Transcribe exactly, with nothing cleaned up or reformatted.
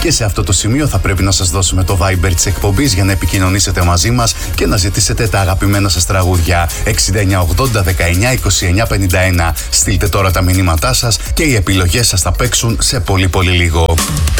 Και σε αυτό το σημείο θα πρέπει να σας δώσουμε το Viber της εκπομπής για να επικοινωνήσετε μαζί μας και να ζητήσετε τα αγαπημένα σας τραγούδια. εξήντα εννιά ογδόντα δεκαεννιά είκοσι εννιά πενήντα ένα. Στείλτε τώρα τα μηνύματά σας και οι επιλογές σας θα παίξουν σε πολύ πολύ λίγο.